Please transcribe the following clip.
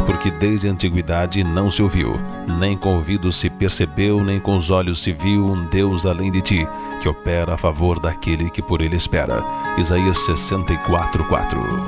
porque desde a antiguidade não se ouviu, nem com o ouvido se percebeu, nem com os olhos se viu um Deus além de ti, que opera a favor daquele que por ele espera. Isaías 64:4.